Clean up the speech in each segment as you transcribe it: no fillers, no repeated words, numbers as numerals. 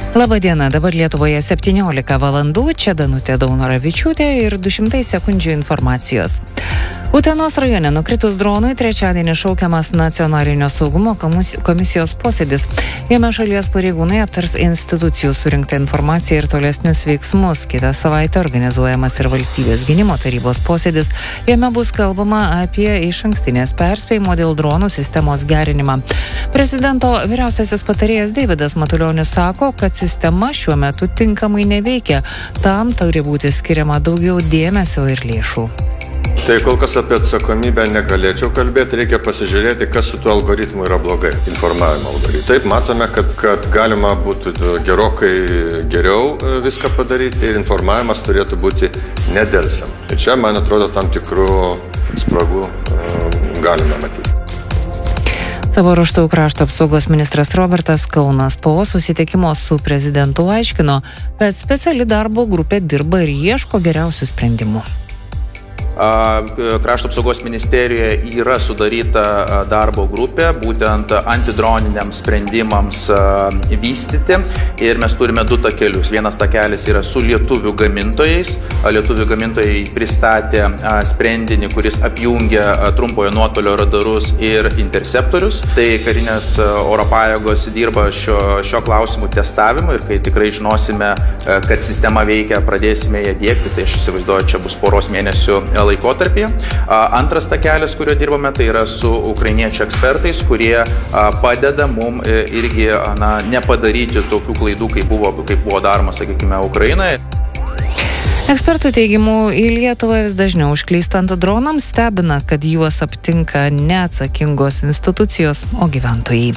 Labadiena, dabar Lietuvoje 17 valandų, čia Danutė Daunoravičiūtė ir 200 sekundžių informacijos. Utenos rajone nukritus dronui trečiadienį šaukiamas Nacionalinio saugumo komisijos posėdis. Jame šalies pareigūnai aptars institucijų surinktą informaciją ir tolesnius veiksmus. Kitą savaitę organizuojamas ir Valstybės gynimo tarybos posėdis. Jame bus kalbama apie išankstinės perspėjimo dėl dronų sistemos gerinimą. Prezidento vyriausiasis patarėjas Deividas Matulionis sako, kad sistema šiuo metu tinkamai neveikia. Tam turi būti skiriama daugiau dėmesio ir lėšų. Tai kol kas apie atsakomybę negalėčiau kalbėti, reikia pasižiūrėti, kas su tuo algoritmu yra blogai, informavimo algoritmu. Taip, matome, kad galima būtų gerokai geriau viską padaryti ir informavimas turėtų būti nedelsiam. Ir čia, man atrodo, tam tikrų spragų galime matyti. Savo ruožtu krašto apsaugos ministras Robertas Kaunas po susitikimo su prezidentu aiškino, kad speciali darbo grupė dirba ir ieško geriausių sprendimų. Krašto apsaugos ministerijoje yra sudaryta darbo grupė būtent antidroniniams sprendimams vystyti ir mes turime du takelius. Vienas takelis yra su lietuvių gamintojais. Lietuvių gamintojai pristatė sprendinį, kuris apjungia trumpojo nuotolio radarus ir interceptorius. Tai karinės oro pajėgos dirba šio klausimų testavimui ir kai tikrai žinosime, kad sistema veikia, pradėsime ją diegti, tai aš įsivaizduoju, čia bus poros mėnesių laikotarpį. Antras takelis, kurio dirbame, tai yra su ukrainiečių ekspertais, kurie padeda mum irgi nepadaryti tokių klaidų, kaip buvo daroma, sakykime, Ukrainoje. Ekspertų teigimu, į Lietuvą vis dažniau užklystant dronams stebina, kad juos aptinka neatsakingos institucijos, o gyventojai.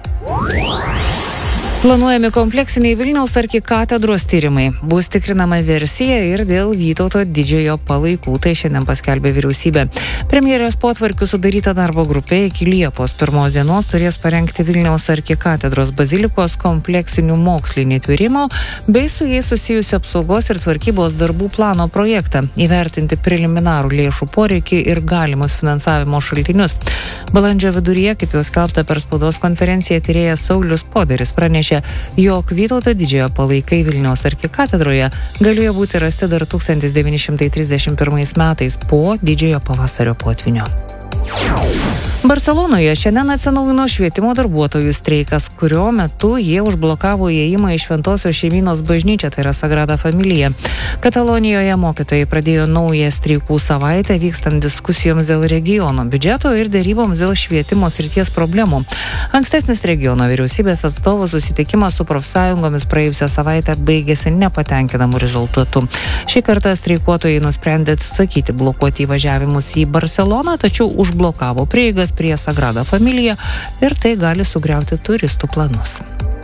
Planuojami kompleksiniai Vilniaus arkikatedros tyrimai. Bus tikrinama versija ir dėl Vytauto didžiojo palaikų, tai šiandien paskelbė vyriausybė. Premjerės potvarkių sudaryta darbo grupė iki Liepos 1 dienos turės parengti Vilniaus arkikatedros bazilikos kompleksinių mokslinį tyrimų bei su jais susijusių apsaugos ir tvarkybos darbų plano projektą, įvertinti preliminarų lėšų poreikį ir galimus finansavimo šaltinius. Balandžio viduryje, kaip jau skelbta per spaudos konferenciją, tyrėjas Saulius Poderis pranešė, jog Vytauto didžiojo palaikai Vilniaus arkikatedroje galėjo būti rasti dar 1931 metais po didžiojo pavasario potvynio. Barselonoje šiandien atsinaujino švietimo darbuotojų streikas, kurio metu jie užblokavo įėjimą į Šventosios šeimynos bažnyčią, tai yra Sagrada Familija. Katalonijoje mokytojai pradėjo naują streikų savaitę, vykstant diskusijoms dėl regiono biudžeto ir deryboms dėl švietimo srities problemų. Ankstesnis regiono vyriausybės atstovų susitikimas su profsąjungomis praėjusią savaitę baigėsi nepatenkinamų rezultatų. Šį kartą streikuotojai nusprendė atsisakyti blokuoti įvažiavimus į Barseloną, tačiau užblokavo prieigas prie Sagrada Familija ir tai gali sugriauti turistų planus.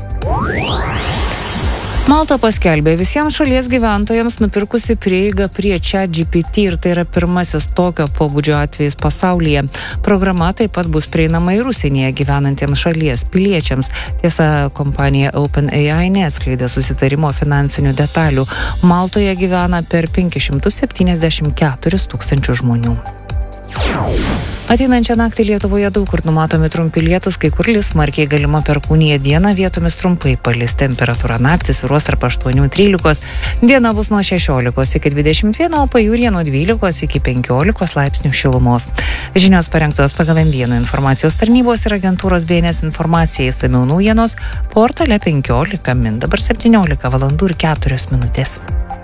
Malta paskelbė visiems šalies gyventojams nupirkusi prieigą prie ChatGPT ir tai yra pirmasis tokio pobūdžio atvejis pasaulyje. Programa taip pat bus prieinama ir užsienyje gyvenantiems šalies piliečiams. Tiesa, kompanija OpenAI neatskleidė susitarimo finansinių detalių. Maltoje gyvena per 574 tūkstančių žmonių. Ateinančią naktį Lietuvoje daug kur numatomi trumpi lietūs, kai kur lis smarkiai galima perkūnija, dieną vietomis trumpai palis. Temperatūra naktį svyruos tarp 8-13, diena bus nuo 16 iki 21, o pajūryje nuo 12 iki 15 laipsnių šilumos. Žinios parengtos pagal M1 informacijos tarnybos ir agentūros BNS informacija. Išsamiau naujienos portale 15 min. Dabar 17 valandų ir 4 minutės.